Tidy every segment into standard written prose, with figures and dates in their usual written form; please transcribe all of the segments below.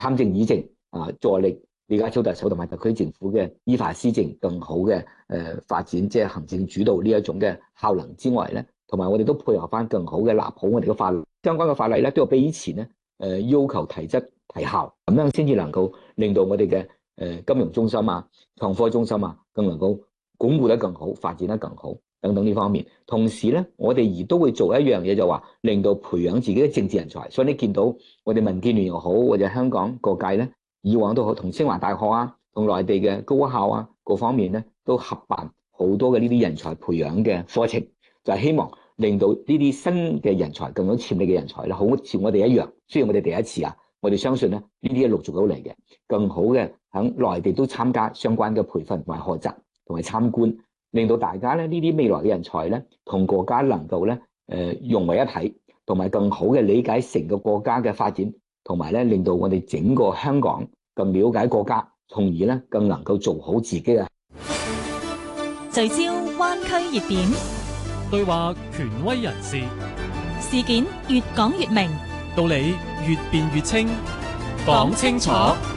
參政議政助力李家超特首同埋特區政府嘅依法施政更好嘅發展，即係行政主導呢一種嘅效能之外咧，同埋我哋都配合翻更好嘅立好我哋嘅法律，相關嘅法例咧都要比以前咧要求提質提效，咁樣先至能夠令到我哋嘅金融中心創科中心更能夠鞏固得更好，發展得更好等等呢方面。同時咧，我哋亦都會做一樣嘢，就話令到培養自己嘅政治人才。所以你見到我哋民建聯又好，或者香港各界咧，以往都好同清華大學同內地嘅高校各方面咧，都合辦好多嘅呢啲人才培養嘅課程，就係希望令到呢啲新嘅人才更有潛力嘅人才咧，好似我哋一樣。雖然我哋第一次我哋相信咧，呢啲係陸續到嚟嘅，更好嘅喺內地都參加相關嘅培訓同埋學習同埋參觀，令到大家咧呢啲未來嘅人才咧，同國家能夠咧融為一體，同埋更好嘅理解成個國家嘅發展，同埋咧令到我哋整個香港更了解國家，從而咧更能夠做好自己嘅。 聚焦灣區熱點， 對話權威人士， 事件越講越明， 道理越辯越清，講清楚。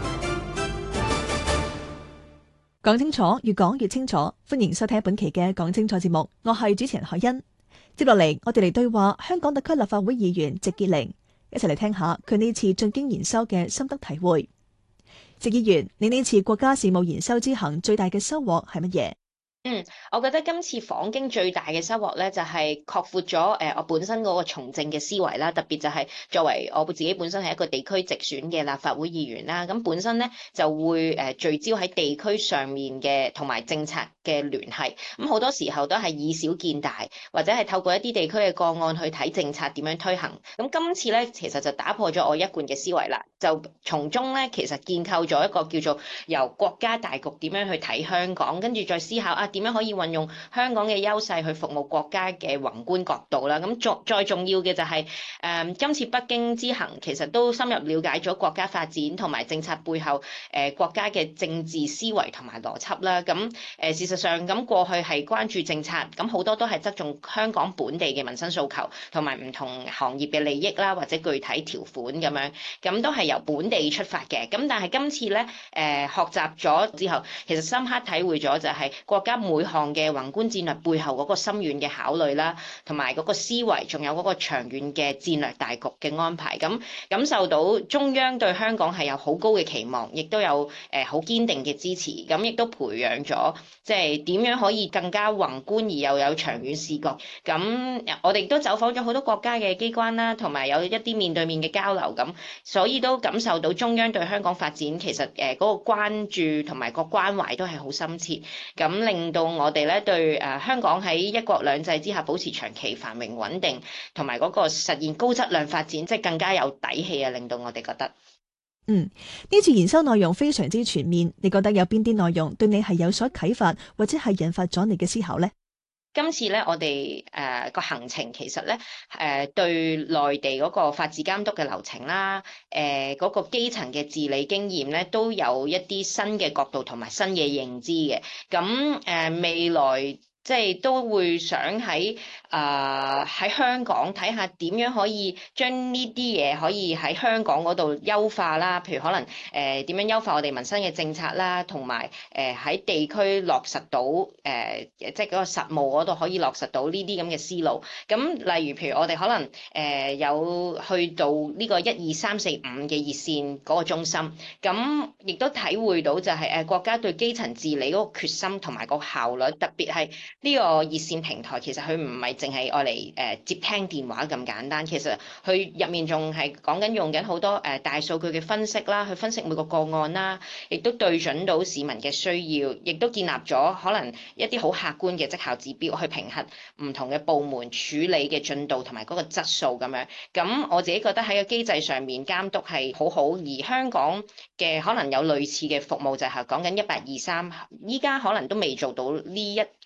講清楚，越講越清楚。歡迎收聽本期嘅講清楚節目，我係主持人海欣。接落嚟，我哋嚟對話香港特區立法會議員席潔玲，一齊嚟聽下佢呢次進京研修嘅心得體會。席議員，你呢次國家事務研修之行最大嘅收穫係乜嘢？ 我覺得今次訪京最大嘅收穫咧，就係擴闊咗我本身嗰個從政嘅思維啦。特別就係作為我自己本身係一個地區直選嘅立法會議員啦，咁本身咧就會聚焦喺地區上面嘅同埋政策嘅聯繫。咁好多時候都係以小見大，或者係透過一啲地區嘅個案去睇政策點樣推行。咁今次咧其實就打破咗我一貫嘅思維啦，就從中咧其實建構咗一個叫做由國家大局點樣去睇香港，跟住再思考點樣可以運用香港嘅優勢去服務國家嘅宏觀角度啦。咁再重要嘅就係今次北京之行其實都深入了解咗國家發展同埋政策背後國家嘅政治思維同埋邏輯啦。咁事實上咁過去係關注政策，咁好多都係側重香港本地嘅民生訴求同埋唔同行業嘅利益啦，或者具體條款咁樣，咁都係由本地出發嘅。咁但係今次咧學習咗之後，其實深刻體會咗就係國家每項嘅宏觀戰略背後嗰個深遠嘅考慮啦，同埋嗰個思維，仲有嗰個長遠嘅戰略大局嘅安排。咁感受到中央對香港係有好高嘅期望，亦都有好堅定嘅支持。咁亦都培養咗即係點樣可以更加宏觀而又有長遠視覺。咁我哋都走訪咗好多國家嘅機關啦，同埋有一啲面對面嘅交流。咁所以都感受到中央對香港發展其實嗰個關注同埋個關懷都係好深切。咁令到我哋咧對香港喺一國兩制之下保持長期繁榮穩定，同埋嗰個實現高質量發展，即係更加有底氣啊！令到我哋覺得， 呢次研修內容非常之全面，你覺得有邊啲內容對你係有所啟發，或者係引發咗你嘅思考呢？ 今次咧，我哋個行程其實咧對內地嗰個法治監督嘅流程啦，嗰個基層嘅治理經驗咧，都有一啲新嘅角度同埋新嘅認知嘅。咁未來即係都會想喺香港睇下點樣可以將呢啲嘢可以喺香港嗰度優化啦，譬如可能點樣優化我哋民生嘅政策啦，同埋喺地區落實到即係嗰個實務嗰度可以落實到呢啲咁嘅思路。咁例如譬如我哋可能有去到呢個12345嘅熱線嗰個中心，咁亦都體會到就係國家對基層治理嗰個決心同埋個效率，特別係呢個熱線平台其實佢唔係淨係愛嚟接聽電話咁簡單，其實佢入面仲係講緊用緊好多大數據嘅分析啦，去分析每個個案啦，亦都對準到市民嘅需要，亦都建立咗可能一啲好客觀嘅績效指標去評核唔同嘅部門處理嘅進度同埋嗰個質素咁樣。咁我自己覺得喺個機制上面監督係好好，而香港嘅可能有類似嘅服務就係講緊1823，依家可能都未做到呢一個即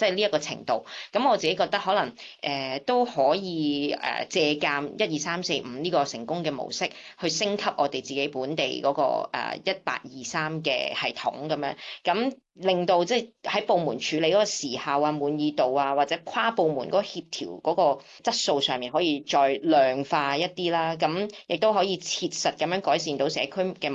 係呢一個程度。咁我自己覺得可能都可以借鑑12345呢個成功嘅模式，去升級我哋自己本地嗰個1823嘅系統咁樣，咁令到即係喺部門處理嗰個時效啊、滿意度啊，或者跨部門嗰個協調嗰個質素上面可以再量化一啲啦。咁亦都可以切實咁樣改善到社區嘅